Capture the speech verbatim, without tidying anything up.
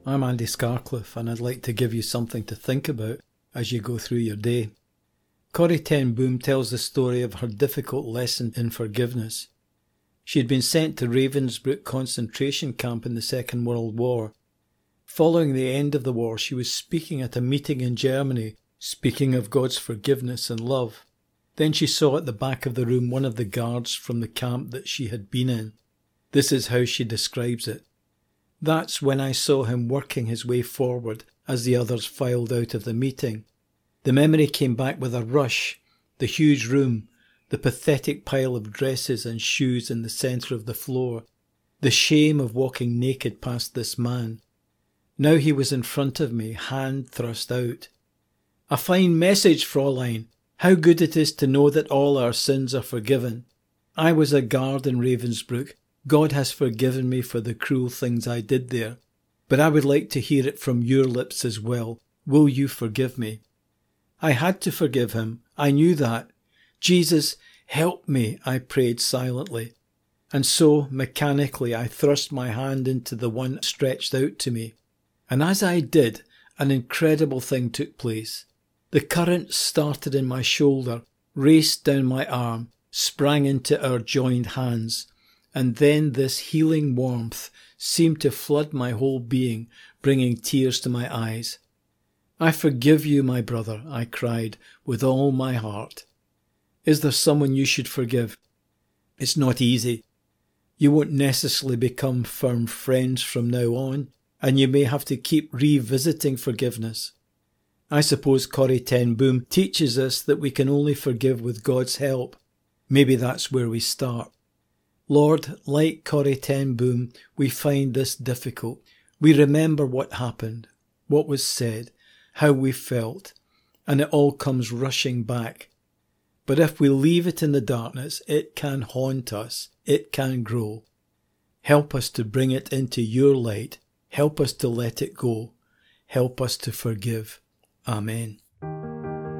I'm Andy Scarcliffe, and I'd like to give you something to think about as you go through your day. Corrie ten Boom tells the story of her difficult lesson in forgiveness. She had been sent to Ravensbrück concentration camp in the Second World War. Following the end of the war, she was speaking at a meeting in Germany, speaking of God's forgiveness and love. Then she saw at the back of the room one of the guards from the camp that she had been in. This is how she describes it. That's when I saw him working his way forward as the others filed out of the meeting. The memory came back with a rush, the huge room, the pathetic pile of dresses and shoes in the centre of the floor, the shame of walking naked past this man. Now he was in front of me, hand thrust out. A fine message, Fräulein. How good it is to know that all our sins are forgiven. I was a guard in Ravensbrück. God has forgiven me for the cruel things I did there. But I would like to hear it from your lips as well. Will you forgive me? I had to forgive him. I knew that. Jesus, help me, I prayed silently. And so, mechanically, I thrust my hand into the one stretched out to me. And as I did, an incredible thing took place. The current started in my shoulder, raced down my arm, sprang into our joined hands, and then this healing warmth seemed to flood my whole being, bringing tears to my eyes. I forgive you, my brother, I cried with all my heart. Is there someone you should forgive? It's not easy. You won't necessarily become firm friends from now on, and you may have to keep revisiting forgiveness. I suppose Corrie ten Boom teaches us that we can only forgive with God's help. Maybe that's where we start. Lord, like Corrie ten Boom, we find this difficult. We remember what happened, what was said, how we felt, and it all comes rushing back. But if we leave it in the darkness, it can haunt us, it can grow. Help us to bring it into your light. Help us to let it go. Help us to forgive. Amen.